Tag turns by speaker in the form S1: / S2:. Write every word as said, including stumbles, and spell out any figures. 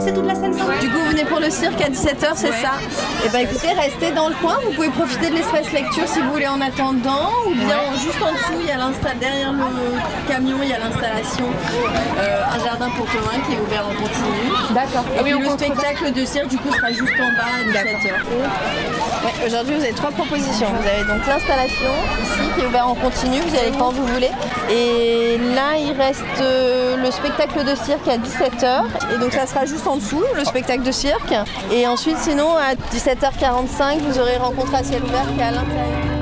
S1: c'est toute la scène.
S2: Du coup, vous venez pour le cirque à dix-sept heures, c'est
S1: Ouais.
S2: ça? Et bah écoutez, restez dans le coin. Vous pouvez profiter de l'espace lecture si vous voulez en attendant, ou bien
S1: Ouais.
S2: juste en dessous, il y a l'insta- derrière le camion, il y a l'installation, euh, un jardin pour Thomas qui est ouvert en continu.
S1: D'accord.
S2: Et
S1: Ah
S2: puis
S1: oui, on
S2: le
S1: compte-
S2: spectacle de cirque, du coup, sera juste en bas à dix-sept heures. Ouais, aujourd'hui, vous avez trois propositions. Vous avez donc l'installation ici qui est ouvert en continu, vous y allez quand vous voulez. Et là, il reste euh, le spectacle de cirque à dix-sept heures. Et donc, ça sera juste en dessous, le spectacle de cirque. Et ensuite, sinon, à dix-sept heures quarante-cinq, vous aurez rencontre à ciel ouvert qui est à l'intérieur.